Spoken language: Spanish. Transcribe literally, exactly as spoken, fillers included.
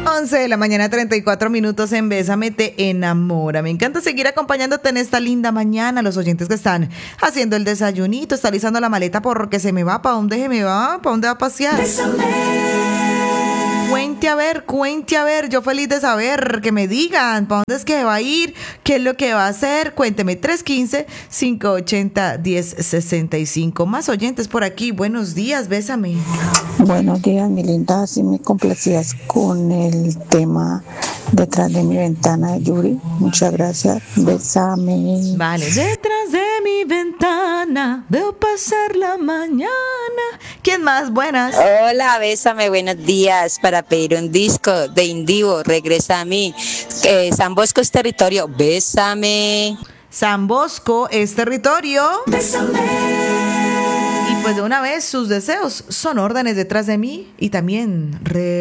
once de la mañana, treinta y cuatro minutos en Bésame Te Enamora. Me encanta seguir acompañándote en esta linda mañana. Los oyentes que están haciendo el desayunito, está alisando la maleta porque se me va. ¿Para dónde se me va? ¿Para dónde va a pasear? Bésame. Cuente a ver, cuente a ver. Yo feliz de saber, que me digan para dónde es que va a ir, qué es lo que va a hacer. Cuénteme, tres uno cinco, cinco ocho cero, uno cero seis cinco. Más oyentes por aquí. Buenos días, Bésame. Buenos días, mi linda. Si me complacías con el tema Detrás de mi ventana de Yuri. Muchas gracias. Bésame. Vale. Detrás de mi ventana veo pasar la mañana. ¿Quién más? Buenas. Hola, Bésame, buenos días. Para pedir un disco de Indivo, Regresa a mí. Eh, San Bosco es territorio. Bésame. San Bosco es territorio. Bésame. Y pues de una vez sus deseos son órdenes detrás de mí y también re